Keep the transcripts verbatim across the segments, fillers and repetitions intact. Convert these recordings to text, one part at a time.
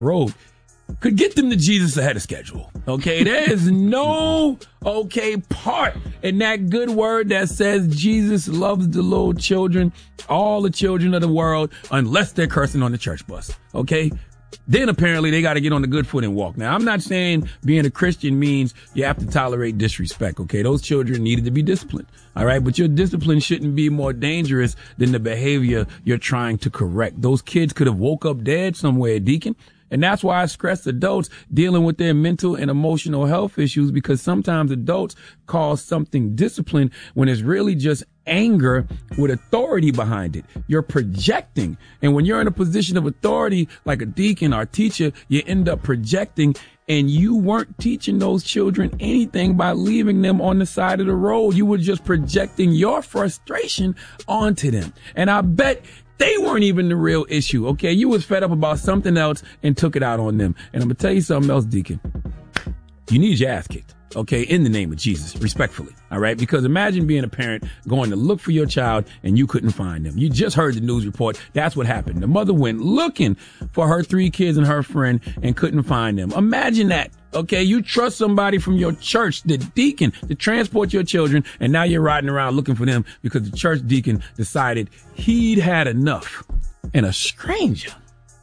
road could get them to Jesus ahead of schedule. Okay, there is no, okay, part in that good word that says Jesus loves the little children, all the children of the world, unless they're cursing on the church bus. Okay? Then apparently they got to get on the good foot and walk. Now, I'm not saying being a Christian means you have to tolerate disrespect. Okay, those children needed to be disciplined. All right, but your discipline shouldn't be more dangerous than the behavior you're trying to correct. Those kids could have woke up dead somewhere, Deacon. And that's why I stress adults dealing with their mental and emotional health issues, because sometimes adults call something discipline when it's really just anger with authority behind it. You're projecting. And when you're in a position of authority, like a deacon or teacher, you end up projecting, and you weren't teaching those children anything by leaving them on the side of the road. You were just projecting your frustration onto them. And I bet they weren't even the real issue, okay? You was fed up about something else and took it out on them. And I'm going to tell you something else, Deacon. You need your ass kicked, okay, in the name of Jesus, respectfully, all right? Because imagine being a parent going to look for your child and you couldn't find them. You just heard the news report. That's what happened. The mother went looking for her three kids and her friend and couldn't find them. Imagine that. Okay, you trust somebody from your church, the deacon, to transport your children, and now you're riding around looking for them because the church deacon decided he'd had enough. And a stranger,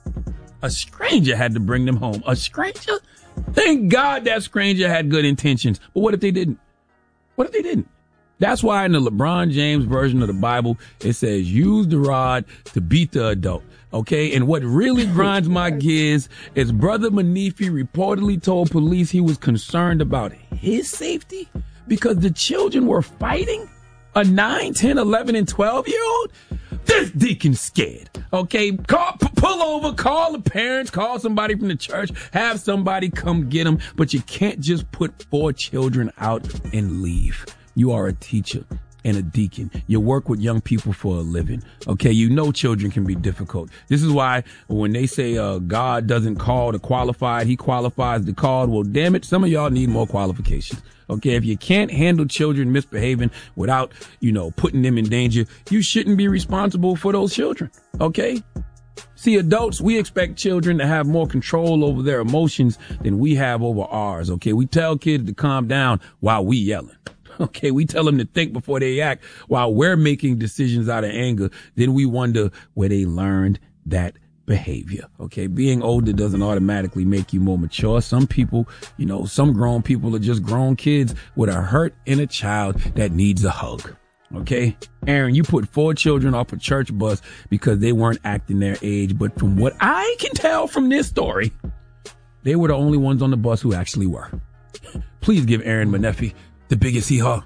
a stranger had to bring them home. A stranger? Thank God that stranger had good intentions. But what if they didn't? What if they didn't? That's why in the LeBron James version of the Bible, it says, use the rod to beat the adult. Okay, and what really grinds my gears is Brother Manifi reportedly told police he was concerned about his safety because the children were fighting a nine, ten, eleven, and twelve year old. This deacon's scared. Okay, call, p- pull over, call the parents, call somebody from the church, have somebody come get them. But you can't just put four children out and leave. You are a teacher and a deacon. You work with young people for a living. Okay, you know children can be difficult. This is why when they say uh, God doesn't call the qualified, he qualifies the called. Well, damn it, some of y'all need more qualifications. Okay, if you can't handle children misbehaving without, you know, putting them in danger, you shouldn't be responsible for those children. Okay? See, adults, we expect children to have more control over their emotions than we have over ours. Okay, we tell kids to calm down while we yelling. Okay, we tell them to think before they act while we're making decisions out of anger. Then we wonder where they learned that behavior. Okay, being older doesn't automatically make you more mature. Some people, you know, some grown people are just grown kids with a hurt inner child that needs a hug. Okay, Aaron, you put four children off a church bus because they weren't acting their age. But from what I can tell from this story, they were the only ones on the bus who actually were. Please give Aaron Manefi the biggest hee-haw.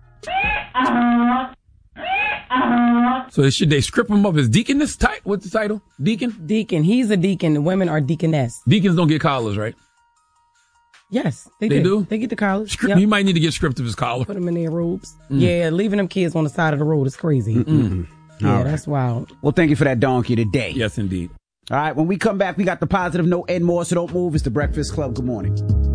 So should they script him up as deacon this title? What's the title? Deacon? Deacon. He's a deacon. The women are deaconess. Deacons don't get collars, right? Yes, they, they do. do. They get the collars. Script, yep. You might need to get stripped of his collar. Put them in their robes. Mm. Yeah, leaving them kids on the side of the road is crazy. Mm-mm. Yeah, All right. That's wild. Well, thank you for that donkey today. Yes, indeed. All right, when we come back, we got the positive note and more, so don't move. It's the Breakfast Club. Good morning.